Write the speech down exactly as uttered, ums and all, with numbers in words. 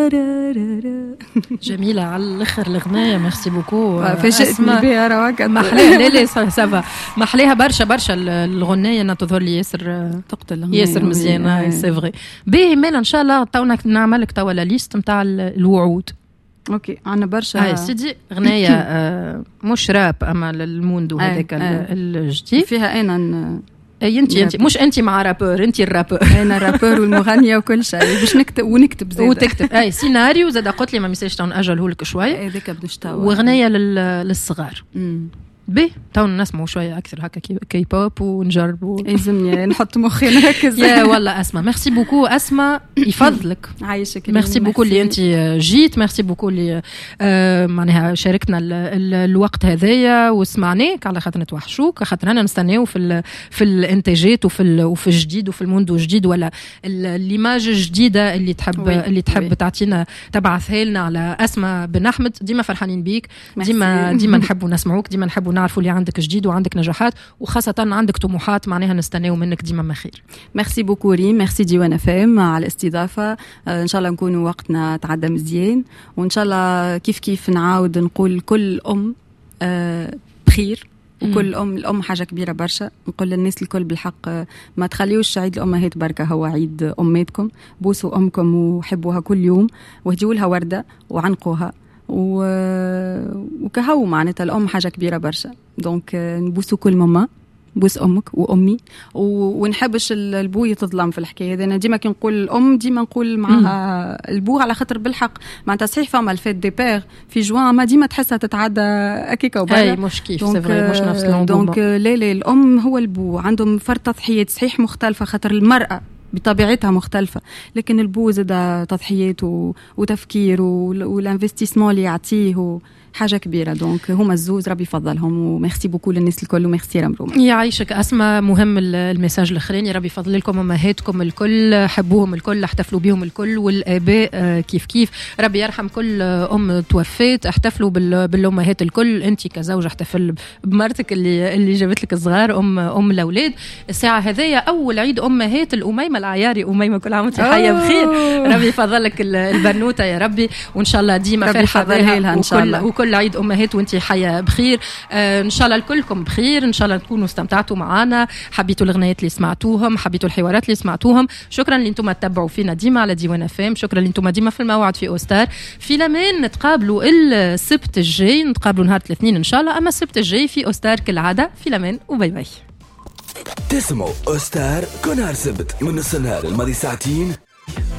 جميلة على الآخر الأغنية. ميرسي بوكو. فاجأتني بها رواك. محليها لا لا سافا محليها برشا برشا الغنية. أنا تظهر لي ياسر تقتل ياسر مزيانة. سي فغي باهي مال إن شاء الله تونا نعملك توا لا ليست نتاع الوعود. اوكي عنا برشا. هاي سيدي اغنيه آه مش راب اما للموندو هذاك الجديد فيها انا اي انت انت مش انت مع رابور انت الرابور. انا رابور والمغنيه وكل شيء باش نكتب ونكتب زاد وتكتب اي سيناريو زاد قلت لي ما ميساج تاع اجله لك شويه هذاك باش تاع واغنيه للصغار. بي تو نسمعوا شويه اكثر هكا كي بوب ونجربوا. يلزمني نحط مخي نركز. يا والله اسماء ميرسي بوكو. اسماء يفضلك عايشك. ميرسي بوكو اللي انت جيت. ميرسي بوكو اللي آه معناها شاركنا ال ال الوقت هذايا وسمعناك على خاطر نتوحشوك خاطر انا نستناو في ال في الانتاجات وفي وفي الجديد وفي الموندو الجديد ولا الايماج الجديده اللي تحب وي. اللي تحب وي. تعطينا تبعثها لنا على اسماء بن احمد. ديما فرحانين بيك. ديما ديما نحبوا نسمعوك. ديما نحبوا نعرفوا اللي عندك جديد وعندك نجاحات وخاصة عندك طموحات معناها نستناو منك ديما ما خير. ميرسي بوكو ريم. ميرسي ديوانا فام على الاستضافة. ان شاء الله نكونوا وقتنا تعدى مزيان وان شاء الله كيف كيف نعاود نقول كل ام بخير وكل ام الام حاجة كبيرة برشا. نقول للناس الكل بالحق ما تخليوش عيد الامهات بركة هو عيد اماتكم. بوسوا امكم وحبوها كل يوم وهديوا لها وردة وعنقوها و... وكهو معناتها الأم حاجة كبيرة برشا. دونك نبوسوا كل ماما بوس أمك وأمي و... ونحبش البو يتظلم في الحكاية هذه. أنا ديما كي نقول الأم ديما نقول معها البو على خاطر بالحق معناتها صحيح فما الفيت دي بير في جوان ما ديما تحسها تتعدى أكيكا وبرا. هاي مش كيف سي فري مش نفس الأم. دونك لا لا الأم هو البو عندهم فرط تضحيات صحيح مختلفة خاطر المرأة بطبيعتها مختلفة لكن البو زاد تضحيات وتفكير والانفستيسمون اللي يعطيه حاجة كبيرة. دونك هما الزوز ربي يفضلهم وميرسي بوكو للناس الكل وميرسي رمروم. يعيشك أسماء. مهم المساج الأخراني ربي يفضل لكم أمهاتكم الكل حبوهم الكل احتفلوا بهم الكل والآباء كيف كيف ربي يرحم كل أم توفيت. احتفلوا بالأمهات الكل. أنت كزوجة احتفل بمرتك اللي اللي جابت لك الصغار أم أم الأولاد. الساعة هذية أول عيد أمهات الأميمة العياري أميمة كل عام وأنت حية بخير. ربي يفضل لك البنوتة يا ربي وإن شاء الله ديما فرحة بها إن شاء الله. كل عيد أمهات وانتي حياة بخير. آه إن شاء الله الكلكم بخير. إن شاء الله تكونوا استمتعتوا معنا. حبيتوا الغنايات اللي سمعتوهم حبيتوا الحوارات اللي سمعتوهم. شكرا اللي انتم تتبعوا فينا ديما على ديوان فام. شكرا اللي انتم ديما في الموعد في أوستار. في لمن نتقابلوا السبت الجاي. نتقابلوا نهار الاثنين إن شاء الله. أما السبت الجاي في أوستار كالعادة. في لمن وباي باي. تسمعوا أوستار كل نهار سبت من نص النهار الماضي ساعتين